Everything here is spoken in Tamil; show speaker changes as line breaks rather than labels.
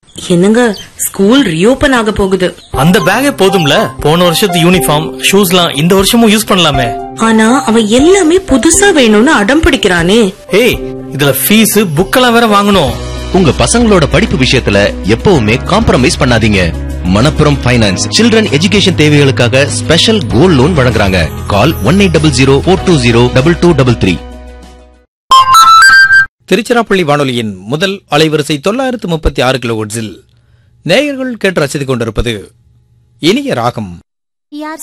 என்னங்க, ஸ்கூல் ரீஓபன் ஆக போகுது.
அந்த பேக்கே போதும்ல, போன வருஷத்து யூனிஃபார்ம் ஷூஸ்லாம் இந்த வருஷமும் யூஸ் பண்ணலாமே.
ஆனா அவன் எல்லாமே புதுசா வேணும்னு அடம் பிடிக்கிறானே.
ஏய், இதுல ஃபீஸ் புக்கெல்லாம் வேற வாங்கணும்.
உங்க பசங்களோட படிப்பு விஷயத்துல எப்பவுமே காம்ப்ரமைஸ் பண்ணாதீங்க. மணப்புரம் ஃபைனான்ஸ் சில்ட்ரன் எஜுகேஷன் தேவைகளுக்காக ஸ்பெஷல் கோல்ட் லோன் வழங்குறாங்க. கால் 180042202233.
திருச்சிராப்பள்ளி வானொலியின் முதல் அலைவரிசை 936 கிலோஹெர்ட்ஸில் நேயர்கள் கேட்டு ரசித்துக் கொண்டிருப்பது இனிய ராகம்.